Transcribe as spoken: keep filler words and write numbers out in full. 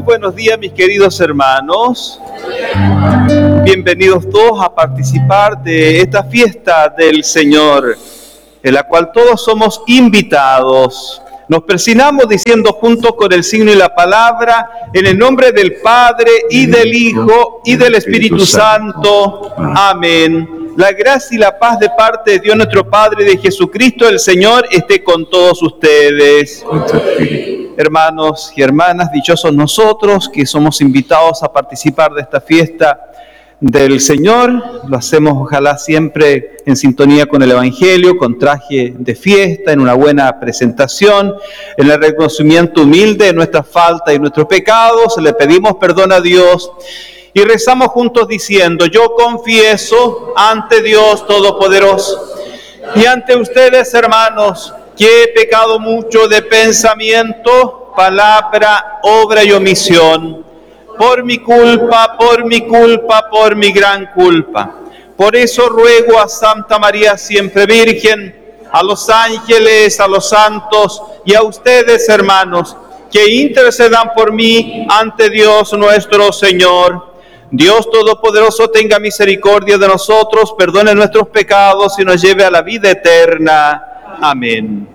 buenos días, mis queridos hermanos. Bienvenidos todos a participar de esta fiesta del Señor, en la cual todos somos invitados. Nos persignamos diciendo juntos con el signo y la palabra, en el nombre del Padre, y del Hijo, y del Espíritu Santo. Amén. La gracia y la paz de parte de Dios nuestro Padre y de Jesucristo el Señor esté con todos ustedes. Hermanos y hermanas, dichosos nosotros que somos invitados a participar de esta fiesta del Señor. Lo hacemos ojalá siempre en sintonía con el Evangelio, con traje de fiesta, en una buena presentación, en el reconocimiento humilde de nuestra falta y nuestros pecados. Le pedimos perdón a Dios y rezamos juntos diciendo: yo confieso ante Dios Todopoderoso y ante ustedes, hermanos, que he pecado mucho de pensamiento, palabra, obra y omisión, por mi culpa, por mi culpa, por mi gran culpa. Por eso ruego a Santa María siempre Virgen, a los ángeles, a los santos y a ustedes, hermanos, que intercedan por mí ante Dios nuestro Señor. Dios Todopoderoso tenga misericordia de nosotros, perdone nuestros pecados y nos lleve a la vida eterna. Amén.